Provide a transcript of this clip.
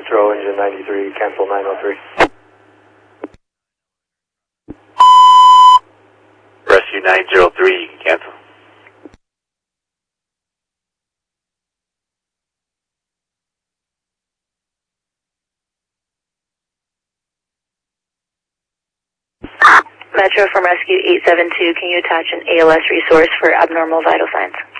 throw engine 93, cancel 903. Rescue 903, you can cancel. Metro from Rescue 872, can you attach an ALS resource for abnormal vital signs?